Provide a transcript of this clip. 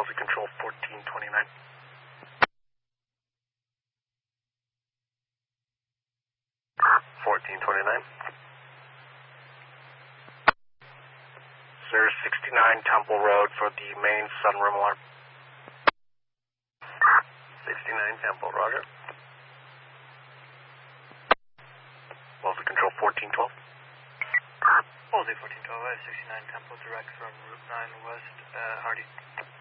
Wolsey Control 1429. Sir, 69 Temple Road for the main sunroom alarm. 69 Temple, roger. Wolsey Control 1412. Wolsey 1412, I have 69 Temple direct from Route 9 West, Hardy.